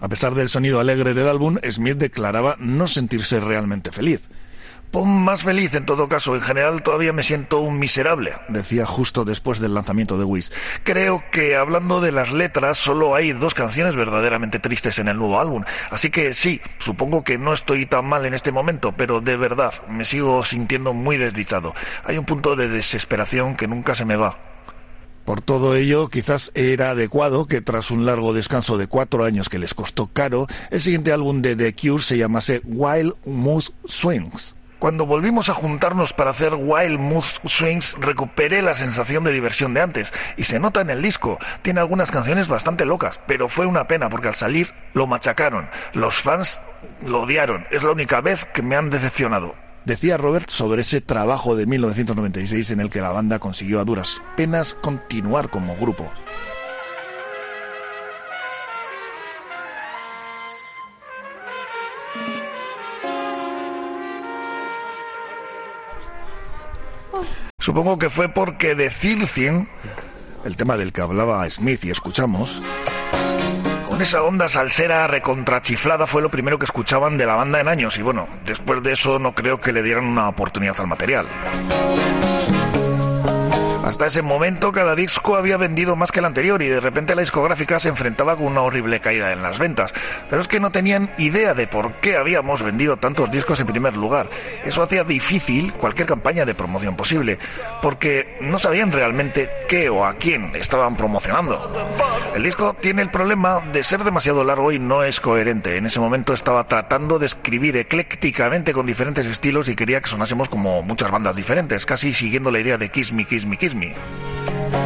A pesar del sonido alegre del álbum, Smith declaraba no sentirse realmente feliz. Pon más feliz en todo caso, en general todavía me siento un miserable, decía justo después del lanzamiento de Wish. Creo que hablando de las letras solo hay 2 canciones verdaderamente tristes en el nuevo álbum, así que sí, supongo que no estoy tan mal en este momento, pero de verdad me sigo sintiendo muy desdichado. Hay un punto de desesperación que nunca se me va. Por todo ello, quizás era adecuado que tras un largo descanso de 4 años que les costó caro, el siguiente álbum de The Cure se llamase Wild Mood Swings. Cuando volvimos a juntarnos para hacer Wild Mood Swings, recuperé la sensación de diversión de antes, y se nota en el disco. Tiene algunas canciones bastante locas, pero fue una pena porque al salir lo machacaron. Los fans lo odiaron. Es la única vez que me han decepcionado. Decía Robert sobre ese trabajo de 1996 en el que la banda consiguió a duras penas continuar como grupo. Supongo que fue porque The Thirteen, el tema del que hablaba Smith y escuchamos, con esa onda salsera recontrachiflada fue lo primero que escuchaban de la banda en años, y bueno, después de eso no creo que le dieran una oportunidad al material. Hasta ese momento cada disco había vendido más que el anterior y de repente la discográfica se enfrentaba con una horrible caída en las ventas. Pero es que no tenían idea de por qué habíamos vendido tantos discos en primer lugar. Eso hacía difícil cualquier campaña de promoción posible, porque no sabían realmente qué o a quién estaban promocionando. El disco tiene el problema de ser demasiado largo y no es coherente. En ese momento estaba tratando de escribir eclécticamente con diferentes estilos y quería que sonásemos como muchas bandas diferentes, casi siguiendo la idea de Kiss Me, Kiss Me, Kiss Me.